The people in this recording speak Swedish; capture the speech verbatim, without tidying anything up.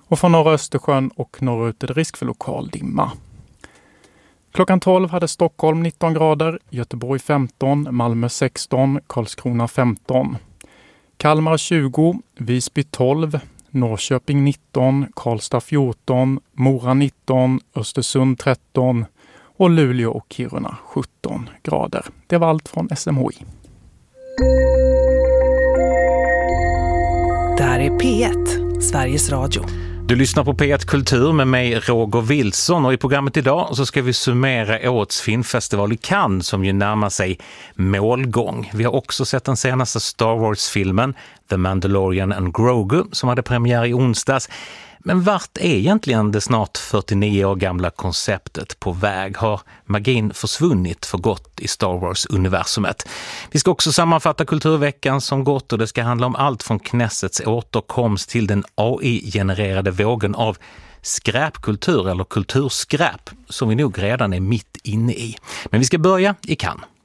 Och från norra Östersjön och norrut är det risk för lokal dimma. Klockan tolv hade Stockholm nitton grader, Göteborg femton, Malmö sexton, Karlskrona femton. Kalmar tjugo, Visby tolv, Norrköping nitton, Karlstad fjorton, Mora nitton, Östersund tretton och Luleå och Kiruna sjutton grader. Det var allt från S M H I. Det här är P ett, Sveriges Radio. Du lyssnar på P ett Kultur med mig Roger Wilson, och i programmet idag så ska vi summera årets filmfestival i Cannes som ju närmar sig målgång. Vi har också sett den senaste Star Wars-filmen The Mandalorian and Grogu som hade premiär i onsdags. Men vart är egentligen det snart fyrtionio år gamla konceptet på väg? Har magin försvunnit för gott i Star Wars-universumet? Vi ska också sammanfatta kulturveckan som gått, och det ska handla om allt från Knessets återkomst till den A I-genererade vågen av skräpkultur eller kulturskräp som vi nog redan är mitt inne i. Men vi ska börja i Cannes.